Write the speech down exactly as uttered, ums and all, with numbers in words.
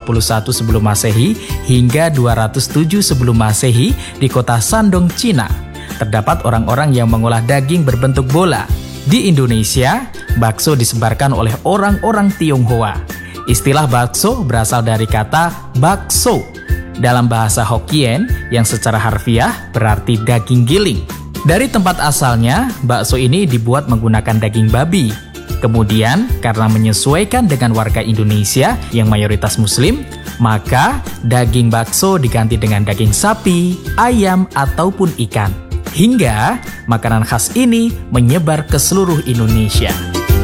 puluh satu sebelum Masehi hingga dua ratus tujuh sebelum Masehi di kota Shandong, Cina, terdapat orang-orang yang mengolah daging berbentuk bola. Di Indonesia, bakso disebarkan oleh orang-orang Tionghoa. Istilah bakso berasal dari kata bakso dalam bahasa Hokkien yang secara harfiah berarti daging giling. Dari tempat asalnya, bakso ini dibuat menggunakan daging babi. Kemudian, karena menyesuaikan dengan warga Indonesia yang mayoritas Muslim, maka daging bakso diganti dengan daging sapi, ayam, ataupun ikan. Hingga makanan khas ini menyebar ke seluruh Indonesia.